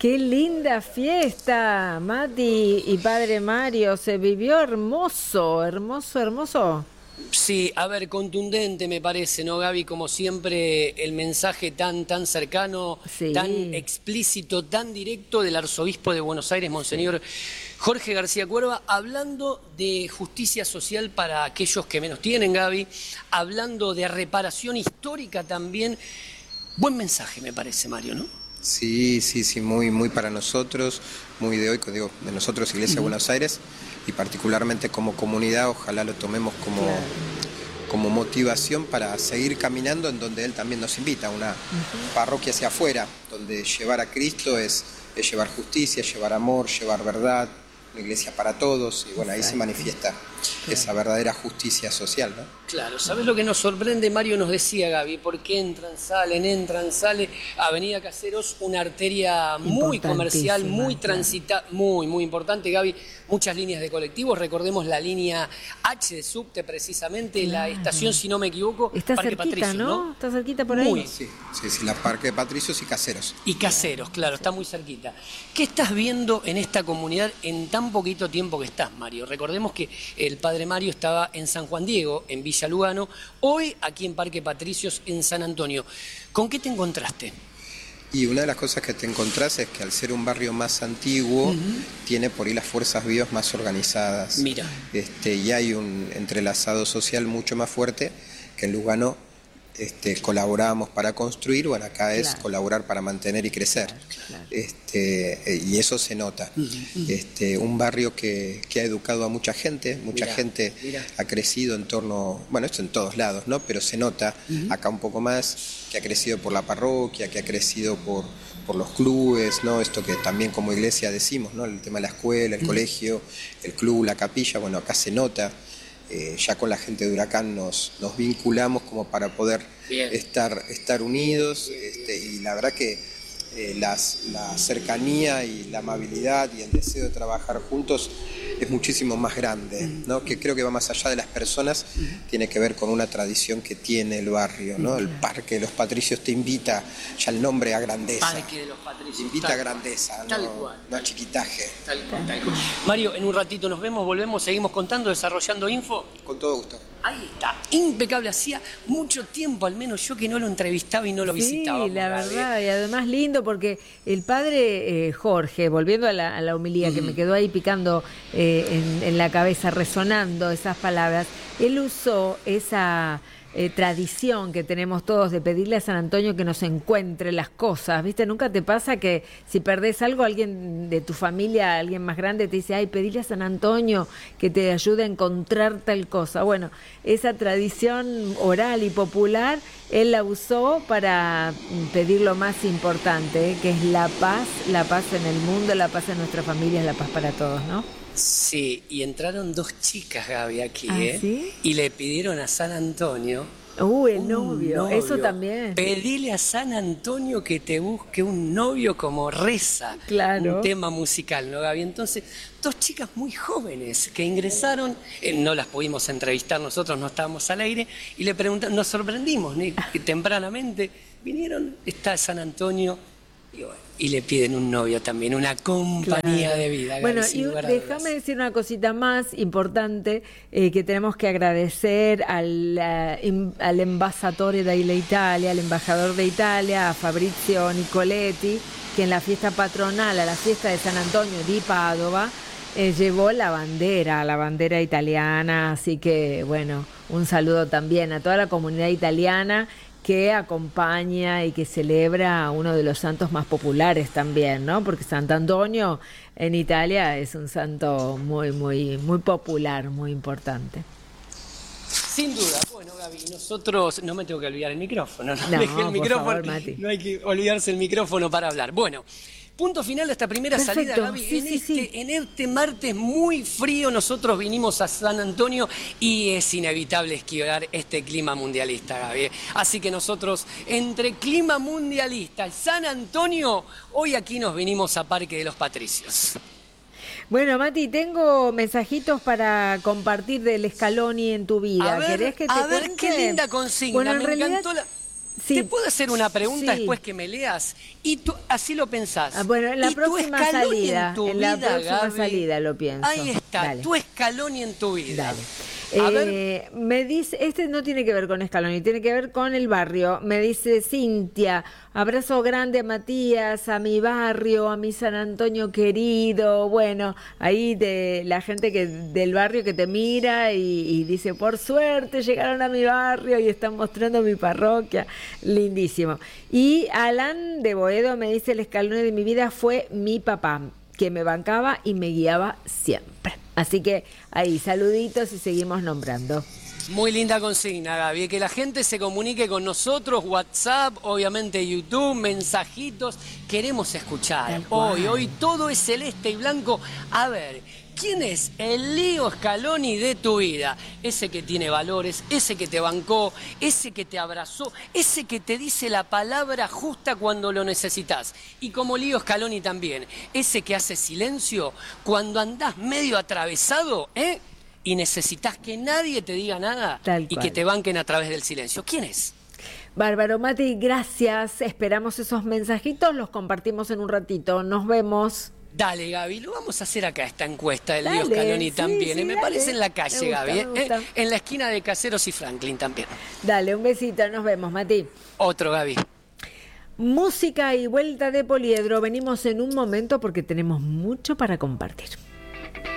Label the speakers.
Speaker 1: Qué linda fiesta, Mati y padre Mario. Se vivió hermoso, hermoso, hermoso.
Speaker 2: Sí, a ver, contundente me parece, ¿no, Gaby? Como siempre, el mensaje tan cercano, tan
Speaker 1: Sí,
Speaker 2: explícito, tan directo del arzobispo de Buenos Aires, Monseñor Jorge García Cuerva, hablando de justicia social para aquellos que menos tienen, Gaby, hablando de reparación histórica también. Buen mensaje, me parece, Mario, ¿no?
Speaker 3: Sí, sí, sí, muy para nosotros, muy de hoy, digo, de nosotros, Iglesia de Buenos Aires, y particularmente como comunidad, ojalá lo tomemos
Speaker 1: claro.
Speaker 3: como motivación para seguir caminando en donde Él también nos invita, una parroquia hacia afuera, donde llevar a Cristo es llevar justicia, llevar amor, llevar verdad, una iglesia para todos, y bueno, ahí se
Speaker 1: Exacto.
Speaker 3: manifiesta
Speaker 1: Claro.
Speaker 3: esa verdadera justicia social, ¿no?
Speaker 2: Claro, ¿sabes lo que nos sorprende? Mario nos decía, Gaby, porque entran, sale. Avenida Caseros, una arteria muy comercial, muy
Speaker 1: Importantísima, claro.
Speaker 2: transitada, muy importante, Gaby. Muchas líneas de colectivos, recordemos la línea H de subte, precisamente, la estación,
Speaker 1: Claro.
Speaker 2: si no me equivoco,
Speaker 1: Está
Speaker 2: Parque
Speaker 1: cerquita,
Speaker 2: Patricios,
Speaker 1: ¿no?
Speaker 2: ¿no?
Speaker 1: Está cerquita por
Speaker 2: Muy.
Speaker 1: ahí.
Speaker 3: Sí, sí, sí, la Parque de Patricios y Caseros.
Speaker 2: Y Caseros, claro, está muy cerquita. ¿Qué estás viendo en esta comunidad en tan poquito tiempo que estás, Mario? Recordemos que el padre Mario estaba en San Juan Diego, en Villa Lugano, hoy aquí en Parque Patricios, en San Antonio. ¿Con qué te encontraste?
Speaker 3: Y una de las cosas que te encontrás es que al ser un barrio más antiguo, tiene por ahí las fuerzas vivas más organizadas.
Speaker 2: Mira.
Speaker 3: Y hay un entrelazado social mucho más fuerte que en Lugano colaboramos para construir, bueno, acá es
Speaker 1: Claro.
Speaker 3: colaborar para mantener y crecer.
Speaker 1: Claro.
Speaker 3: Y eso se nota. Un barrio que ha educado a mucha gente
Speaker 2: Mirá.
Speaker 3: ha crecido en torno, bueno, esto en todos lados, ¿no? Pero se nota acá un poco más, que ha crecido por la parroquia, que ha crecido por los clubes, ¿no? Esto que también como iglesia decimos, ¿no? El tema de la escuela, el colegio, el club, la capilla, bueno, acá se nota. Ya con la gente de Huracán nos vinculamos como para poder estar unidos, y la verdad que la cercanía y la amabilidad y el deseo de trabajar juntos es muchísimo más grande, ¿no? Que creo que va más allá de las personas, tiene que ver con una tradición que tiene el barrio, ¿no? El Parque de los Patricios te invita, ya el nombre, a grandeza.
Speaker 2: Parque de los Patricios.
Speaker 3: Te invita
Speaker 2: Tal
Speaker 3: a
Speaker 2: cual.
Speaker 3: grandeza,
Speaker 2: Tal cual.
Speaker 3: no a chiquitaje.
Speaker 2: Tal cual. Mario, en un ratito nos vemos, volvemos, seguimos contando, desarrollando info.
Speaker 3: Con todo gusto.
Speaker 2: Ahí está, impecable. Hacía mucho tiempo, al menos yo, que no lo entrevistaba y no lo visitaba.
Speaker 1: Sí, la verdad, y además lindo porque el padre Jorge, volviendo a la homilía que me quedó ahí picando en la cabeza, resonando esas palabras, él usó esa tradición que tenemos todos de pedirle a San Antonio que nos encuentre las cosas, ¿viste? Nunca te pasa que si perdés algo, alguien de tu familia, alguien más grande te dice, ay, pedirle a San Antonio que te ayude a encontrar tal cosa. Bueno, esa tradición oral y popular, él la usó para pedir lo más importante, que es la paz en el mundo, la paz en nuestra familia, la paz para todos, ¿no?
Speaker 2: Sí, y entraron dos chicas, Gaby, aquí,
Speaker 1: ¿Ah, sí?
Speaker 2: y le pidieron a San Antonio
Speaker 1: El
Speaker 2: un
Speaker 1: novio, eso también.
Speaker 2: Pedile a San Antonio que te busque un novio como reza.
Speaker 1: Claro.
Speaker 2: Un tema musical, ¿no, Gaby? Entonces, dos chicas muy jóvenes que ingresaron, no las pudimos entrevistar, nosotros no estábamos al aire, y le preguntamos, nos sorprendimos, ¿no? Que tempranamente vinieron, está San Antonio, y le piden un novio también, una compañía
Speaker 1: Claro.
Speaker 2: de vida, Gaby,
Speaker 1: Bueno,
Speaker 2: sin
Speaker 1: y
Speaker 2: lugar a
Speaker 1: déjame
Speaker 2: dudas.
Speaker 1: decir una cosita más importante, que tenemos que agradecer al embajador de Italia, a Fabrizio Nicoletti, que en la fiesta patronal, a la fiesta de San Antonio di Padova, llevó la bandera italiana, así que bueno, un saludo también a toda la comunidad italiana que acompaña y que celebra a uno de los santos más populares también, ¿no? Porque Santo Antonio en Italia es un santo muy popular, muy importante.
Speaker 2: Sin duda. Bueno, Gaby, nosotros no me tengo que olvidar el micrófono.
Speaker 1: No,
Speaker 2: Dejé el
Speaker 1: por
Speaker 2: micrófono.
Speaker 1: favor, Mati.
Speaker 2: No hay que olvidarse el micrófono para hablar. Bueno, punto final de esta primera
Speaker 1: Perfecto,
Speaker 2: salida, Gaby.
Speaker 1: sí.
Speaker 2: En este martes muy frío nosotros vinimos a San Antonio y es inevitable esquivar este clima mundialista, Gaby. Así que nosotros, entre clima mundialista y San Antonio, hoy aquí nos vinimos a Parque de los Patricios.
Speaker 1: Bueno, Mati, tengo mensajitos para compartir del Scaloni en tu vida. ¿Querés que te
Speaker 2: a ver
Speaker 1: cuente?
Speaker 2: qué linda consigna.
Speaker 1: Bueno, en
Speaker 2: Me
Speaker 1: realidad,
Speaker 2: encantó la...
Speaker 1: Sí.
Speaker 2: ¿Te puedo hacer una pregunta
Speaker 1: Sí.
Speaker 2: después que me leas? Y tú, así lo pensás.
Speaker 1: Bueno, en la
Speaker 2: ¿Y tu
Speaker 1: próxima
Speaker 2: Scaloni
Speaker 1: salida,
Speaker 2: en tu
Speaker 1: en la
Speaker 2: vida,
Speaker 1: próxima
Speaker 2: Gaby?
Speaker 1: salida lo pienso.
Speaker 2: Ahí está,
Speaker 1: Dale.
Speaker 2: tu Scaloni en tu vida.
Speaker 1: Dale.
Speaker 2: A ver,
Speaker 1: Me dice, este no tiene que ver con Scaloni, tiene que ver con el barrio. Me dice Cintia, abrazo grande a Matías, a mi barrio, a mi San Antonio querido. Bueno, ahí de la gente del barrio que te mira y dice, por suerte llegaron a mi barrio y están mostrando mi parroquia. Lindísimo. Y Alan de Boedo me dice, el Scaloni de mi vida fue mi papá, que me bancaba y me guiaba siempre. Así que ahí, saluditos y seguimos nombrando.
Speaker 2: muy linda consigna, Gaby, que la gente se comunique con nosotros, WhatsApp, obviamente YouTube, mensajitos, queremos escuchar.
Speaker 1: Tal cual.
Speaker 2: Hoy todo es celeste y blanco. A ver, ¿quién es el Leo Scaloni de tu vida? Ese que tiene valores, ese que te bancó, ese que te abrazó, ese que te dice la palabra justa cuando lo necesitas. Y como Leo Scaloni también, ese que hace silencio cuando andás medio atravesado, y necesitas que nadie te diga nada
Speaker 1: Tal
Speaker 2: y
Speaker 1: cual.
Speaker 2: que te banquen a través del silencio. ¿Quién es?
Speaker 1: Bárbaro, Mati, gracias. Esperamos esos mensajitos, los compartimos en un ratito. Nos vemos.
Speaker 2: Dale, Gaby, lo vamos a hacer acá, esta encuesta del
Speaker 1: Dale,
Speaker 2: Leo Scaloni
Speaker 1: sí,
Speaker 2: también.
Speaker 1: sí,
Speaker 2: Me
Speaker 1: dale.
Speaker 2: parece en la calle,
Speaker 1: Me gusta,
Speaker 2: Gaby.
Speaker 1: me gusta.
Speaker 2: En la esquina de Caseros y Franklin también.
Speaker 1: Dale, un besito, nos vemos, Mati.
Speaker 2: Otro, Gaby.
Speaker 1: Música y vuelta de Poliedro. Venimos en un momento porque tenemos mucho para compartir.